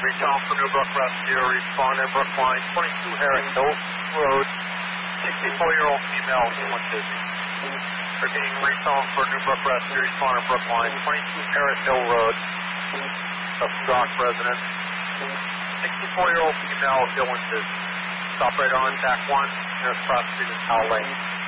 Recall for New Brook Rescue, respond in Brookline, 22 Harris Hill Road, 64-year-old female, feeling dizzy. Repeating, recall for New Brook Rescue, respond in Brookline, 22 Harris Hill Road, a Stock resident, 64-year-old female, feeling dizzy. Stop right on, TAC 1, nearest prosecutor, Howell Lane.